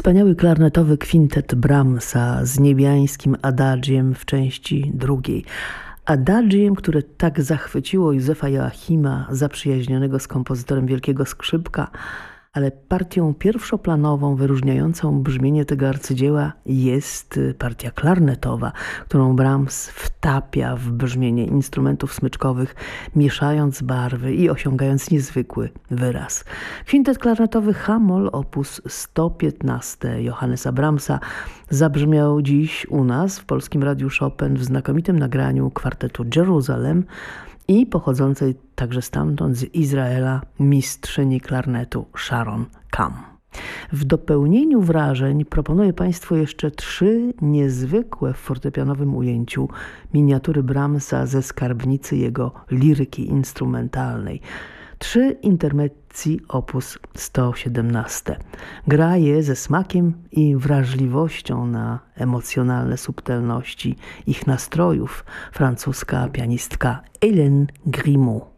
Wspaniały klarnetowy kwintet Brahmsa z niebiańskim adagiem w części drugiej. Adagiem, które tak zachwyciło Józefa Joachima, zaprzyjaźnionego z kompozytorem wielkiego skrzypka, ale partią pierwszoplanową wyróżniającą brzmienie tego arcydzieła jest partia klarnetowa, którą Brahms wtapia w brzmienie instrumentów smyczkowych, mieszając barwy i osiągając niezwykły wyraz. Kwintet klarnetowy H-moll op. 115 Johannesa Brahmsa zabrzmiał dziś u nas w Polskim Radiu Chopin w znakomitym nagraniu kwartetu Jeruzalem i pochodzącej także stamtąd z Izraela mistrzyni klarnetu Sharon Kam. W dopełnieniu wrażeń proponuję Państwu jeszcze 3 niezwykłe w fortepianowym ujęciu miniatury Brahmsa ze skarbnicy jego liryki instrumentalnej. 3 intermezzi op. 117. Gra je ze smakiem i wrażliwością na emocjonalne subtelności ich nastrojów francuska pianistka Hélène Grimaud.